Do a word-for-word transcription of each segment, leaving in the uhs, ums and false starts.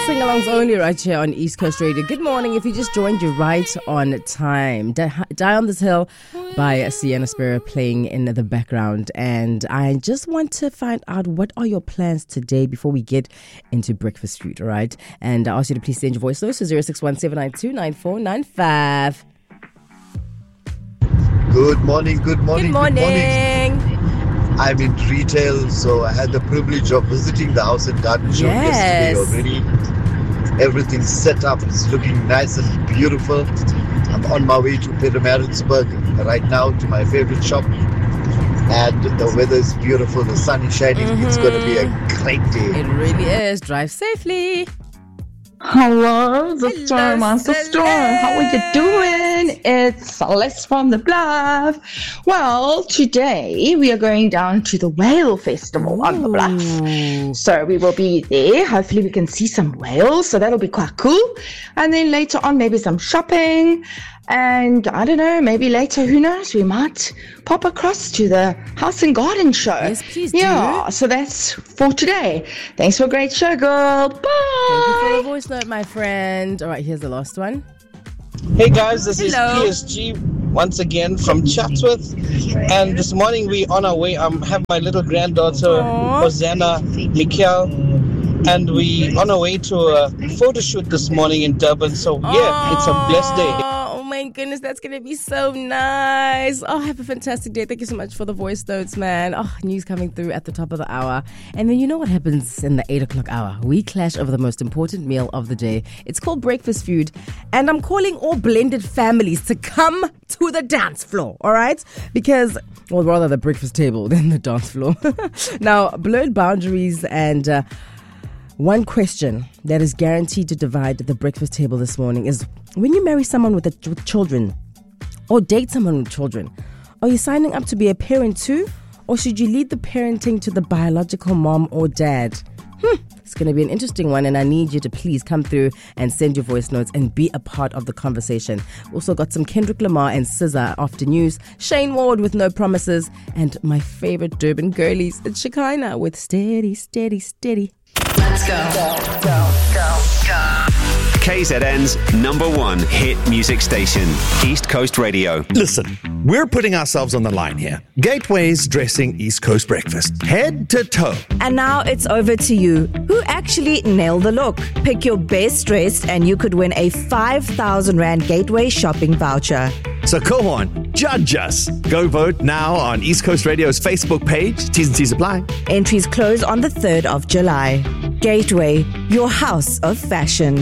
Sing-alongs only right here on East Coast Radio. Good morning. If you just joined, you're right on time. Die, Die on This Hill by Sienna Spira playing in the background. And I just want to find out, what are your plans today before we get into breakfast food, all right? And I ask you to please send your voice notes to zero six one seven nine two nine four nine five. Good morning, good morning, Good morning. Good morning. I'm in retail, so I had the privilege of visiting the House and Garden Show Yes. yesterday already. Everything's set up, it's looking nice and beautiful. I'm on my way to Pietermaritzburg right now to my favorite shop. And the weather is beautiful, the sun is shining. Mm-hmm. It's going to be a great day. It really is. Drive safely. Hello, the Hello, Store Master Store. How are you doing? It's Celeste from the Bluff. Well, today we are going down to the Whale Festival on the Bluff. So we will be there. Hopefully we can see some whales. So that'll be quite cool. And then later on, maybe some shopping. And I don't know, maybe later, who knows, we might pop across to the House and Garden Show. Yes, please do. Yeah, so that's for today. Thanks for a great show, girl. Bye. Thank you for the voice note, my friend. All right, here's the last one. Hey guys, this Hello. is P S G once again from Chatsworth, and this morning we on our way. I um, have my little granddaughter Aww. Hosanna Mikel, and we on our way to a photo shoot this morning in Durban. So yeah, it's a blessed day. Oh my goodness, that's going to be so nice. Oh, have a fantastic day. Thank you so much for the voice notes, man. Oh, news coming through at the top of the hour. And then you know what happens in the eight o'clock hour? We clash over the most important meal of the day. It's called breakfast food. And I'm calling all blended families to come to the dance floor, all right? Because, well, rather the breakfast table than the dance floor. Now, blurred boundaries and... Uh, One question that is guaranteed to divide the breakfast table this morning is, when you marry someone with, a, with children or date someone with children, are you signing up to be a parent too? Or should you leave the parenting to the biological mom or dad? Hmm, it's going to be an interesting one, and I need you to please come through and send your voice notes and be a part of the conversation. Also got some Kendrick Lamar and S Z A after news, Shane Ward with No Promises, and my favorite Durban girlies, it's Shekinah with Steady, Steady, Steady. Let's go. Go, go, go, go. K Z N's number one hit music station, East Coast Radio. Listen, we're putting ourselves on the line here. Gateway's dressing East Coast breakfast, head to toe. And now it's over to you. Who actually nailed the look? Pick your best dressed and you could win a five thousand rand Gateway shopping voucher. So go on, judge us. Go vote now on East Coast Radio's Facebook page. T's and C's apply. Entries close on the third of July. Gateway, your house of fashion.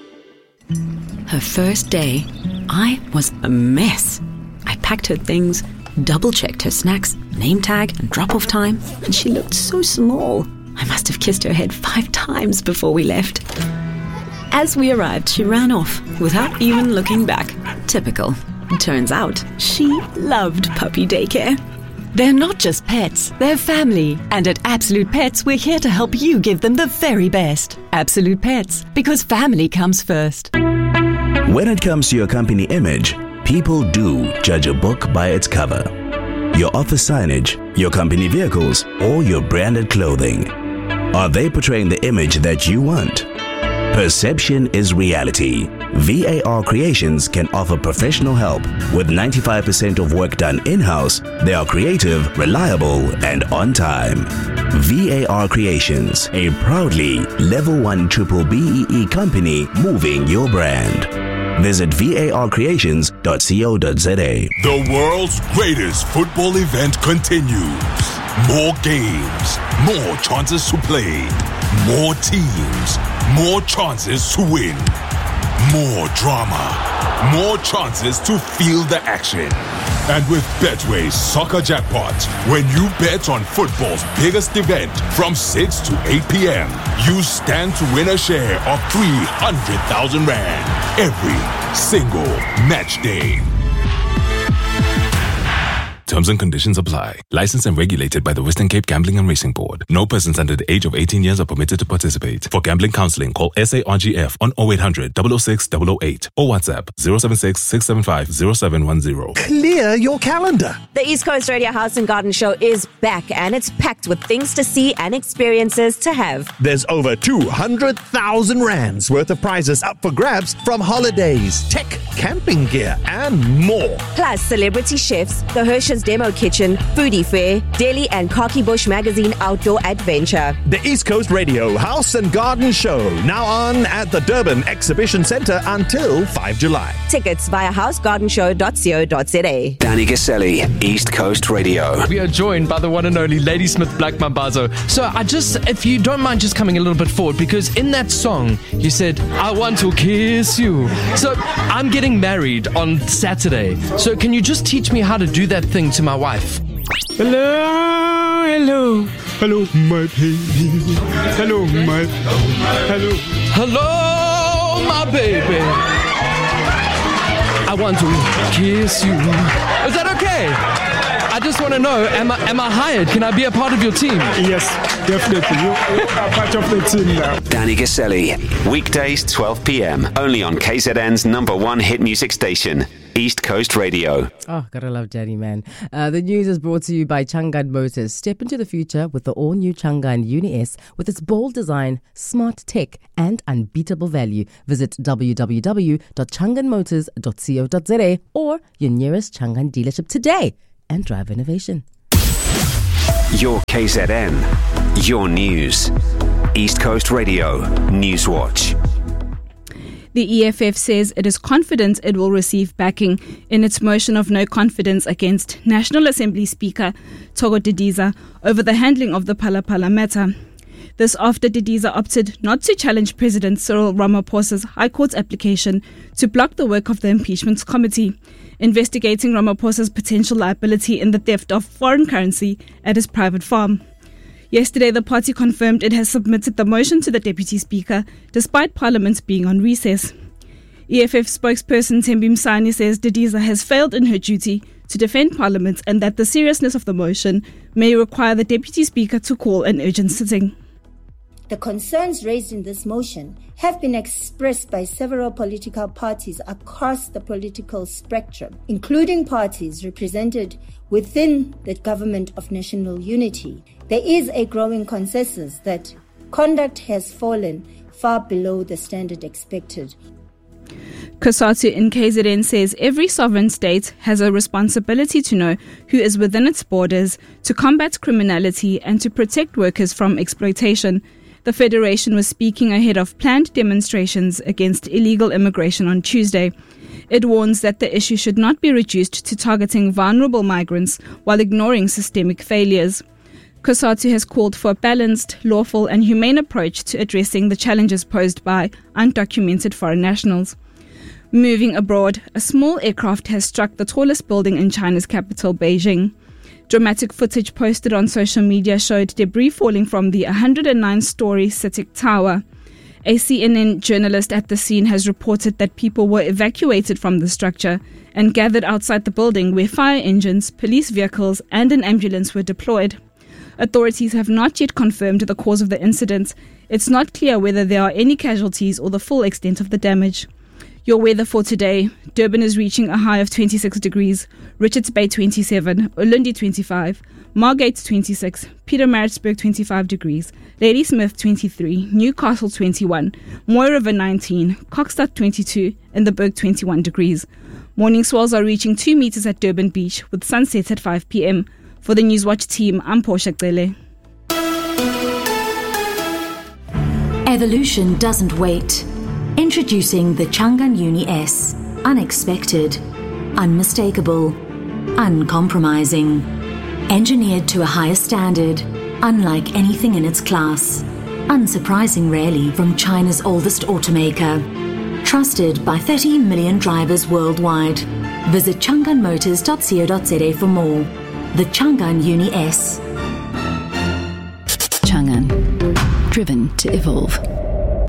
Her first day, I was a mess. I packed her things, double-checked her snacks, name tag and drop-off time, and she looked so small. I must have kissed her head five times before we left. As we arrived, she ran off without even looking back. Typical. Turns out, she loved puppy daycare. They're not just pets, they're family. And at Absolute Pets, we're here to help you give them the very best. Absolute Pets, because family comes first. When it comes to your company image, people do judge a book by its cover. Your office signage, your company vehicles, or your branded clothing. Are they portraying the image that you want? Perception is reality. V A R Creations can offer professional help. With ninety-five percent of work done in-house, they are creative, reliable, and on time. V A R Creations, a proudly level one triple B E E company moving your brand. Visit V A R creations dot co dot z a. The world's greatest football event continues. More games, more chances to play, more teams, more chances to win, more drama, more chances to feel the action. And with Betway's Soccer Jackpot, when you bet on football's biggest event from six to eight p.m., you stand to win a share of three hundred thousand rand every single match day. Terms and conditions apply. Licensed and regulated by the Western Cape Gambling and Racing Board. No persons under the age of eighteen years are permitted to participate. For gambling counseling, call S A R G F on oh eight hundred, double oh six, double oh eight or WhatsApp zero seven six, six seven five, zero seven one zero. Clear your calendar. The East Coast Radio House and Garden Show is back, and it's packed with things to see and experiences to have. There's over two hundred thousand rands worth of prizes up for grabs from holidays, tech, camping gear, and more. Plus, celebrity chefs, the Hershey's Demo Kitchen, Foodie Fair, Delhi and Khaki Bush Magazine Outdoor Adventure. The East Coast Radio House and Garden Show, now on at the Durban Exhibition Centre until the fifth of July. Tickets via house garden show dot co dot za. Danny Gaselli, East Coast Radio. We are joined by the one and only Ladysmith Black Mambazo. So I just, if you don't mind just coming a little bit forward, because in that song, you said, I want to kiss you. So I'm getting married on Saturday. So can you just teach me how to do that thing to my wife? Hello, hello, hello, my baby. Hello, my, hello. Hello, my baby. I want to kiss you. Is that okay? I just want to know, am I, am I hired? Can I be a part of your team? Yes, definitely. You are part of the team now. Danny Gaselli, weekdays twelve p.m. only on K Z N's number one hit music station, East Coast Radio. Oh, gotta love Danny, man. Uh, the news is brought to you by Chang'an Motors. Step into the future with the all-new Chang'an Uni S with its bold design, smart tech, and unbeatable value. Visit w w w dot chang'an motors dot co dot za or your nearest Chang'an dealership today and drive innovation. Your K Z N, your news. East Coast Radio, Newswatch. The E F F says it is confident it will receive backing in its motion of no confidence against National Assembly Speaker Thoko Didiza over the handling of the Phala Phala matter. This after Didiza opted not to challenge President Cyril Ramaphosa's High Court application to block the work of the Impeachment Committee, investigating Ramaphosa's potential liability in the theft of foreign currency at his private farm. Yesterday, the party confirmed it has submitted the motion to the Deputy Speaker, despite Parliament being on recess. E F F spokesperson Thembi Msani says Didiza has failed in her duty to defend Parliament and that the seriousness of the motion may require the Deputy Speaker to call an urgent sitting. The concerns raised in this motion have been expressed by several political parties across the political spectrum, including parties represented within the Government of National Unity. There is a growing consensus that conduct has fallen far below the standard expected. Cosatu in K Z N says every sovereign state has a responsibility to know who is within its borders, to combat criminality and to protect workers from exploitation. The Federation was speaking ahead of planned demonstrations against illegal immigration on Tuesday. It warns that the issue should not be reduced to targeting vulnerable migrants while ignoring systemic failures. Cosatu has called for a balanced, lawful and humane approach to addressing the challenges posed by undocumented foreign nationals. Moving abroad, a small aircraft has struck the tallest building in China's capital, Beijing. Dramatic footage posted on social media showed debris falling from the one hundred nine story CITIC Tower. A C N N journalist at the scene has reported that people were evacuated from the structure and gathered outside the building where fire engines, police vehicles and an ambulance were deployed. Authorities have not yet confirmed the cause of the incident. It's not clear whether there are any casualties or the full extent of the damage. Your weather for today: Durban is reaching a high of twenty-six degrees, Richards Bay twenty-seven, Ulundi twenty-five, Margate twenty-six, Pietermaritzburg twenty-five degrees, Ladysmith twenty-three, Newcastle twenty-one, Mooi River nineteen, Kokstad twenty-two, and the Berg twenty-one degrees. Morning swells are reaching two meters at Durban Beach with sunset at five p.m. For the Newswatch team, I'm Portia Cele. Evolution doesn't wait. Introducing the Chang'an Uni S. Unexpected, unmistakable, uncompromising. Engineered to a higher standard, unlike anything in its class. Unsurprising really from China's oldest automaker. Trusted by thirty million drivers worldwide. Visit chang'an motors dot co dot za for more. The Chang'an Uni S. Chang'an, driven to evolve.